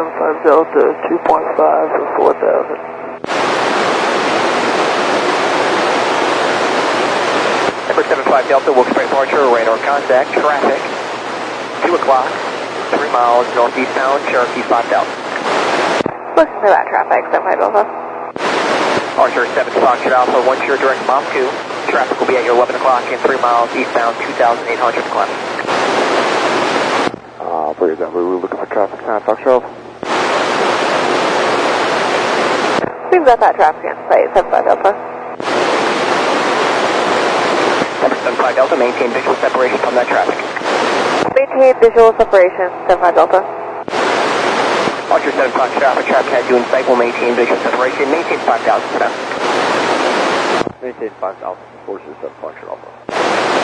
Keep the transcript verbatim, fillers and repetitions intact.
seven five Delta, two point five for four thousand. Number seven five Delta, Wilkes Barre departure, radar contact, traffic, two o'clock, three miles northeastbound, Cherokee five thousand. Listen to that traffic, seven five Delta. Archer seven Foxtrot Alpha, one sure direct Moscow. Traffic will be at your eleven o'clock and three miles eastbound, two thousand eight hundred climb. Uh, bring it down, we're looking for traffic now, Foxtrot. We've got that traffic in sight, seven five Delta. Number seven five Delta, maintain visual separation from that traffic. Maintain visual separation, seven five Delta. Archer seven Foxtrot Alpha, traffic has you in sight, will maintain visual separation, maintain five thousand for now. Maintain five thousand, Forces seven Foxtrot Alpha.